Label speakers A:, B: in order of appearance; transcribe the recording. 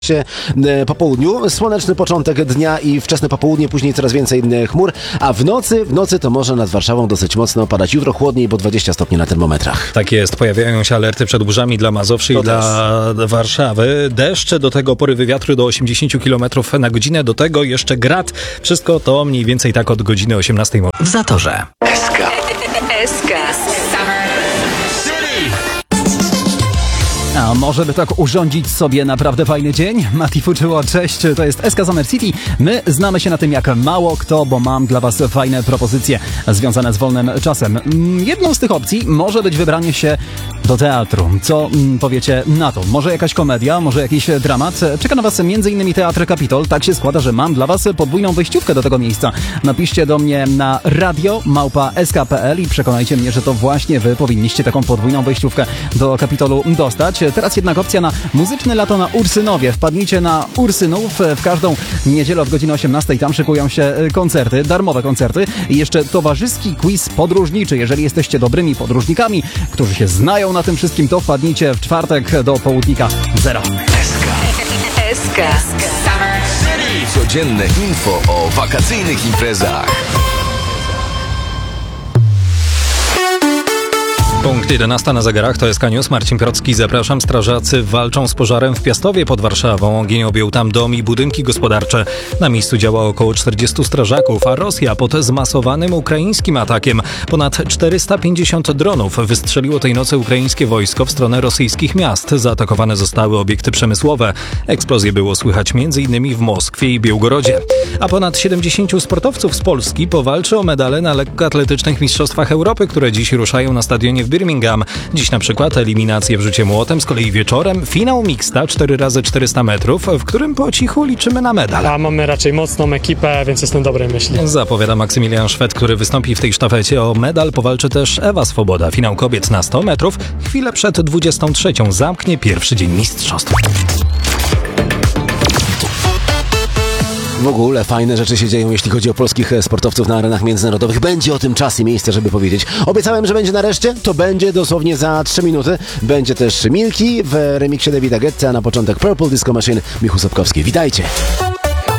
A: Po południu, słoneczny początek dnia i wczesne popołudnie, później coraz więcej chmur, a w nocy to może nad Warszawą dosyć mocno padać. Jutro chłodniej, bo 20 stopni na termometrach.
B: Tak jest, pojawiają się alerty przed burzami dla Mazowszy i dla Warszawy. Deszcze, do tego porywy wiatru do 80 km na godzinę, do tego jeszcze grad. Wszystko to mniej więcej tak od godziny 18.
C: W Zatorze.
D: SK.
C: A może by tak urządzić sobie naprawdę fajny dzień? Mati Fuczyło, cześć, to jest SK Summer City. My znamy się na tym jak mało kto, bo mam dla was fajne propozycje związane z wolnym czasem. Jedną z tych opcji może być wybranie się do teatru. Co powiecie na to? Może jakaś komedia, może jakiś dramat? Czeka na was m.in. Teatr Kapitol. Tak się składa, że mam dla was podwójną wejściówkę do tego miejsca. Napiszcie do mnie na radio@sk.pl i przekonajcie mnie, że to właśnie wy powinniście taką podwójną wejściówkę do Kapitolu dostać. Teraz jednak opcja na muzyczne lato na Ursynowie. Wpadnijcie na Ursynów w każdą niedzielę od godziny 18. Tam szykują się koncerty, darmowe koncerty i jeszcze towarzyski quiz podróżniczy. Jeżeli jesteście dobrymi podróżnikami, którzy się znają na tym wszystkim, to wpadnijcie w czwartek do południka 0.
D: SK.
E: Codzienne info o wakacyjnych imprezach.
B: Punkt 11 na zegarach, to SK News. Marcin Piorocki, zapraszam. Strażacy walczą z pożarem w Piastowie pod Warszawą. Ogień objął tam dom i budynki gospodarcze. Na miejscu działa około 40 strażaków, a Rosja pod zmasowanym ukraińskim atakiem. Ponad 450 dronów wystrzeliło tej nocy ukraińskie wojsko w stronę rosyjskich miast. Zaatakowane zostały obiekty przemysłowe. Eksplozje było słychać m.in. w Moskwie i Białgorodzie. A ponad 70 sportowców z Polski powalczy o medale na lekkoatletycznych mistrzostwach Europy, które dziś ruszają na stadionie w Birmingham. Dziś na przykład eliminacje w rzucie młotem, z kolei wieczorem finał mixta 4x400 metrów, w którym po cichu liczymy na medal.
F: A mamy raczej mocną ekipę, więc jestem dobrej myśli.
B: Zapowiada Maksymilian Szwed, który wystąpi w tej sztafecie. O medal powalczy też Ewa Swoboda. Finał kobiet na 100 metrów chwilę przed 23 zamknie pierwszy dzień mistrzostw.
A: W ogóle fajne rzeczy się dzieją, jeśli chodzi o polskich sportowców na arenach międzynarodowych. Będzie o tym czas i miejsce, żeby powiedzieć. Obiecałem, że będzie nareszcie, to będzie dosłownie za 3 minuty. Będzie też Milki w remiksie Davida Guetta, a na początek Purple Disco Machine, Michu Sobkowski. Witajcie!